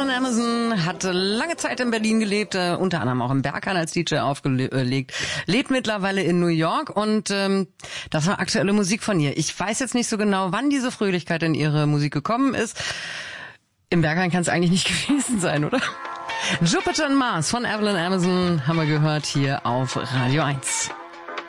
Evelyn Amazon hat lange Zeit in Berlin gelebt, unter anderem auch im Berghain als DJ aufgelegt, lebt mittlerweile in New York und das war aktuelle Musik von ihr. Ich weiß jetzt nicht so genau, wann diese Fröhlichkeit in ihre Musik gekommen ist. Im Berghain kann es eigentlich nicht gewesen sein, oder? Jupiter and Mars von Evelyn Amazon haben wir gehört hier auf Radio 1.